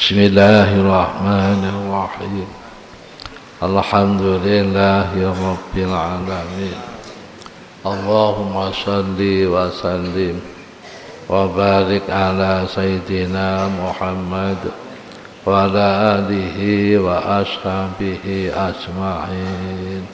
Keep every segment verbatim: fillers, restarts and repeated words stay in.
Bismillahirrahmanirrahim. Alhamdulillahi rabbil alamin. Allahumma salli wa sallim wa barik ala sayyidina Muhammad wa ala alihi wa ashabihi ajma'in.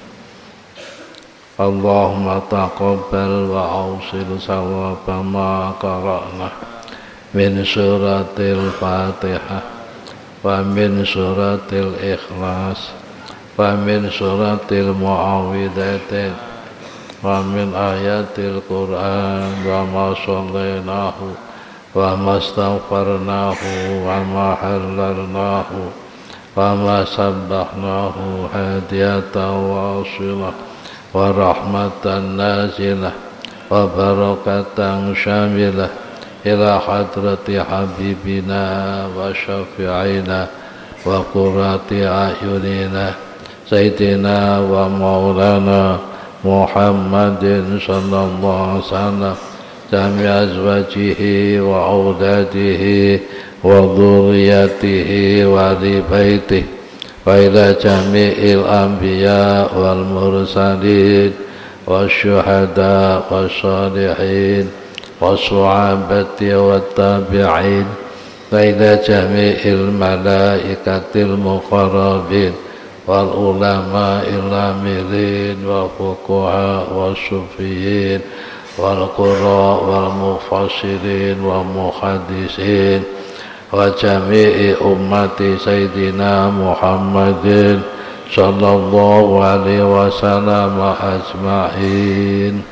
Allahumma taqabbal wa awsil sawaba ma qara'na min suratil Fatihah wa min suratil Ikhlas wa min suratil Mu'awwidhatain wa min ayatil Qur'an wa ma shallainahu wa ma astaghfarnahu wa ma halalnahu wa ma sabbahnahu hadiyatan wasilah wa rahmatan nazilah wa barakatan syamilah ila hadrati habibina wa syafi'ina wa qurrati a'yunina sayyidina wa maulana Muhammadin sallallahu alaihi wasallam jami' azwajihi wa auladihi wa dhurriyyatihi wa li baitihi wa ila jami'il anbiya wal mursalin wasyuhada wassalihin wassahabati wattabi'in wa ila jami'il malaikatil muqarrabin wal ulama'il amilin wa fuqaha wassufiyyin wal qurra wal mufassirin wa muhaddisin wa jami'i ummati sayyidina Muhammadin sallallahu alaihi wasallam ajma'in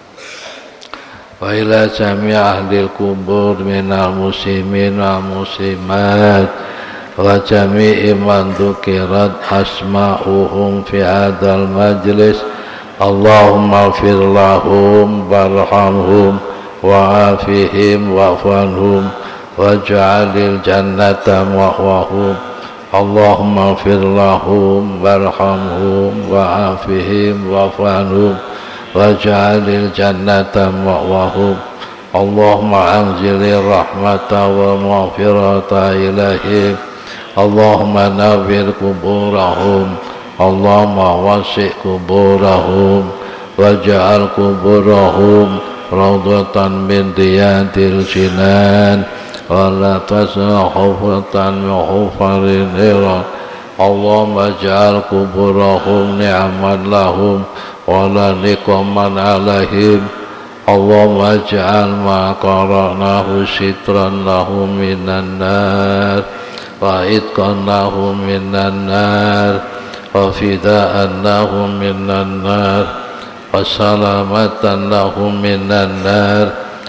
wa ila jami' ahlil kubur minal muslimin wal muslimat wa jami'i man dzukirat asma'uhum fi hadzal majlis. Allahumma ighfir lahum warhamhum wa afihim wa'fu anhum waj'alil jannata ma'wahum. Allahumma ighfir lahum warhamhum wa afihim wa'fu anhum waj'alil jannata ma'wahum. Allahumma anzilir rahmata wa maghfirata ilaihim. Allahumma nawwir kuburahum. Allahumma wasi' kuburahum waj'al kuburahum rawdatan min riyadil jinan wa la tasna hufatan min hufarin niran. Allahumma ij'al kuburahum ni'man lahum wa la niqman alaihim. Allahumma ij'al ma qara'nahu sitran lahum minan nar wa itqan lahum minan nar wa fida'an lahum minan nar wa salamatan lahum minan nar.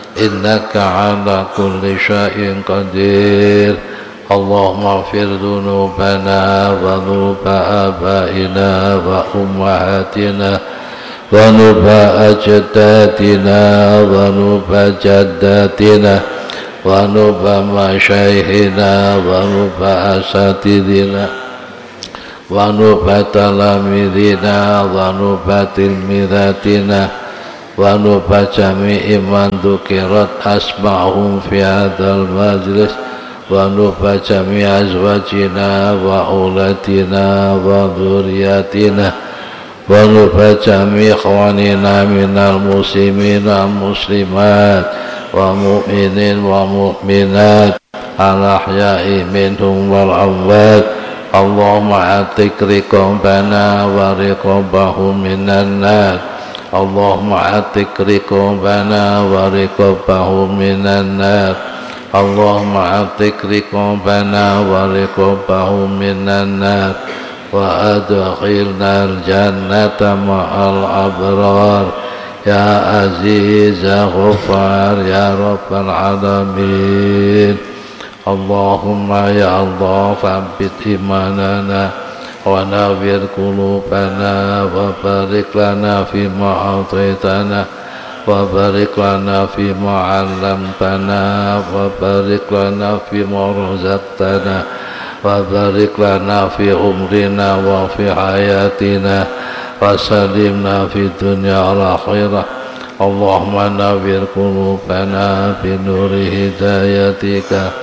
Innaka ala kulli syai'in qadir. Allahumma ighfir dhunubana wa dhunuba abaina wa ummahatina wa dhunuba ajdadina wa dhunuba jaddatina wa dhunuba masyaihina wa dhunuba asatidina wa dhunuba talamidina wa dhunuba tilmidatina wa dhunuba jami'i man dzukirat asma'hum fi hadzal majlis wa dhunuba jami'i azwajina wa auladina wa dhurriyyatina wa dhunuba jami'i ikhwanina minal muslimin wal muslimat wa mu'minin wa mu'minat al ahya'i minhum wal amwat. Allahumma atik riqabana wa riqabahum minan nar. Allahumma atik riqabana wa riqabahum minan nar. Allahumma atik riqabana wa riqabahum minan nar wa adkhilna al-jannata ma'al abrar ya aziz ya ghaffar ya rabbal alamin. Allahumma ya Allah thabbit imanana wa nawwir qulubana wa barik lana fima a'taitana wa barik lana fima 'allamtana wa barik lana fima razaqtana wa barik lana fi umrina wa fi hayatina wa salimna fi dunya wal akhirah. Allahumma nawwir qulubana bi nuri hidayatika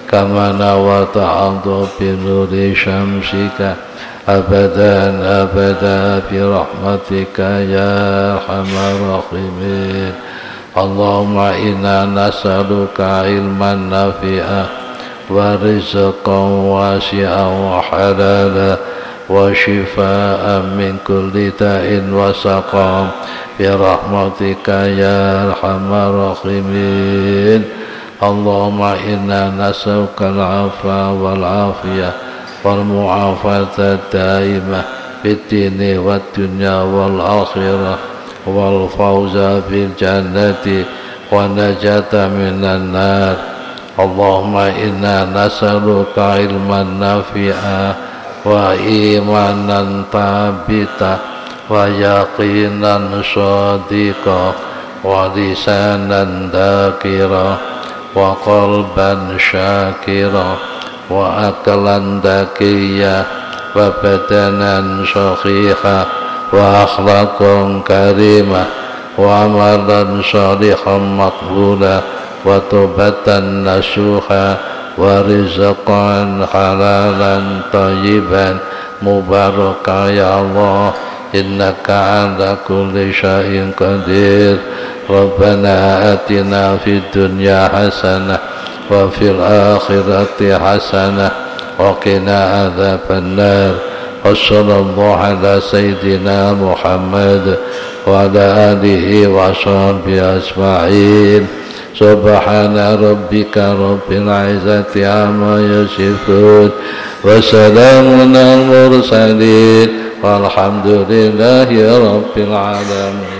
كما نورت أرض بنور شمسك أبدا أبدا برحمتك يا أرحم الراحمين. اللهم إنا نسألك علما نافعا ورزقا واسعا وحلالا وشفاء من كل داء وسقام برحمتك يا أرحم الراحمين. اللهم إنا نسألك العفو والعافية والمعافاة الدائمة في الدين والدنيا والآخرة والفوز بالجنة والنجاة من النار. اللهم إنا نسألك علما نافعا وإيمانا ثابتا ويقينا صادقا ولسانا ذاكرا وقلبا شاكرا وأكلا ذكيا وبدنا صحيحا وأخلاقا كريمة وعملا صالحا مقبولا وتوبة نصوحا ورزقا حلالا طيبا مباركا يا الله إنك على كل شيء قدير. ربنا آتنا في الدنيا حسنة وفي الآخرة حسنة وقنا عذاب النار. وصلى الله على سيدنا محمد وعلى آله وصحبه أجمعين. سبحان ربك رب العزة عما يصفون وسلام على المرسلين والحمد لله رب العالمين.